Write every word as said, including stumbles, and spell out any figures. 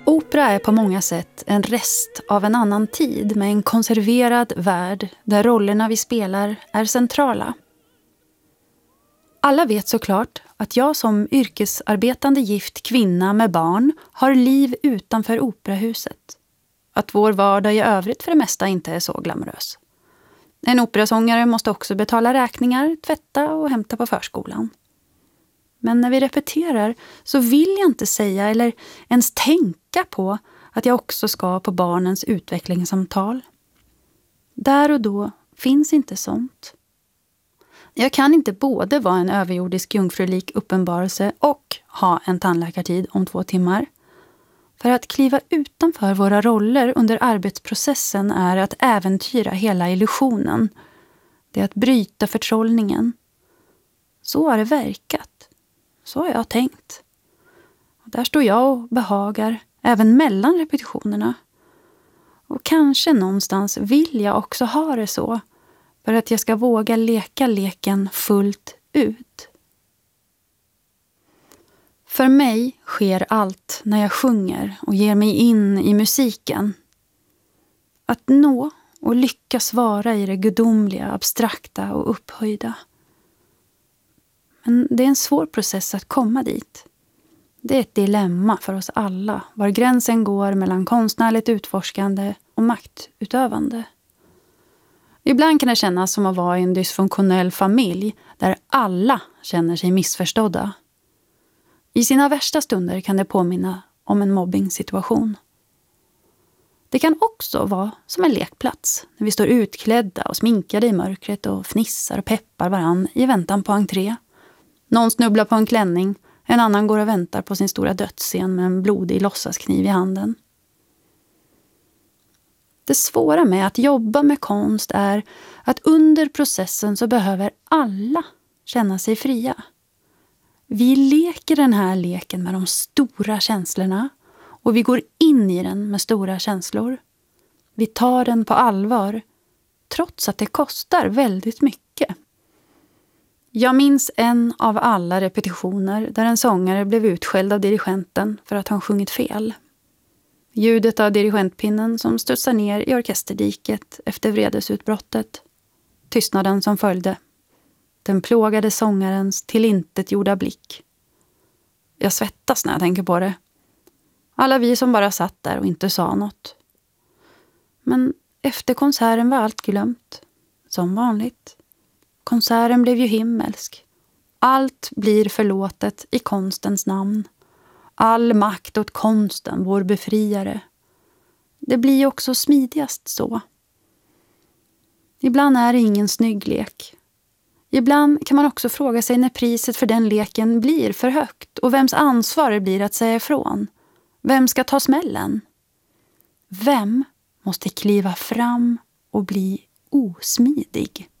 Opera är på många sätt en rest av en annan tid med en konserverad värld där rollerna vi spelar är centrala. Alla vet såklart att jag som yrkesarbetande gift kvinna med barn har liv utanför operahuset. Att vår vardag i övrigt för det mesta inte är så glamorös. En operasångare måste också betala räkningar, tvätta och hämta på förskolan. Men när vi repeterar så vill jag inte säga eller ens tänka på att jag också ska på barnens utvecklingssamtal. Där och då finns inte sånt. Jag kan inte både vara en överjordisk jungfrulik uppenbarelse och ha en tandläkartid om två timmar. För att kliva utanför våra roller under arbetsprocessen är att äventyra hela illusionen. Det är att bryta förtrollningen. Så har det verkat. Så har jag tänkt. Och där står jag och behagar, även mellan repetitionerna. Och kanske någonstans vill jag också ha det så. För att jag ska våga leka leken fullt ut. För mig sker allt när jag sjunger och ger mig in i musiken. Att nå och lyckas vara i det gudomliga, abstrakta och upphöjda. Men det är en svår process att komma dit. Det är ett dilemma för oss alla, var gränsen går mellan konstnärligt utforskande och maktutövande. Ibland kan det kännas som att vara i en dysfunktionell familj där alla känner sig missförstådda. I sina värsta stunder kan det påminna om en mobbing-situation. Det kan också vara som en lekplats när vi står utklädda och sminkade i mörkret och fnissar och peppar varann i väntan på entré. Någon snubblar på en klänning, en annan går och väntar på sin stora dödsscen med en blodig låtsaskniv i handen. Det svåra med att jobba med konst är att under processen så behöver alla känna sig fria. Vi leker den här leken med de stora känslorna och vi går in i den med stora känslor. Vi tar den på allvar, trots att det kostar väldigt mycket. Jag minns en av alla repetitioner där en sångare blev utskälld av dirigenten för att han sjungit fel. Ljudet av dirigentpinnen som studsar ner i orkesterdiket efter vredesutbrottet. Tystnaden som följde. Den plågade sångarens tillintetgjorda blick. Jag svettas när jag tänker på det. Alla vi som bara satt där och inte sa något. Men efter konserten var allt glömt. Som vanligt. Konserten blev ju himmelsk. Allt blir förlåtet i konstens namn. All makt åt konsten, vår befriare. Det blir också smidigast så. Ibland är det ingen snygg lek. Ibland kan man också fråga sig när priset för den leken blir för högt och vems ansvar det blir att säga ifrån. Vem ska ta smällen? Vem måste kliva fram och bli osmidig?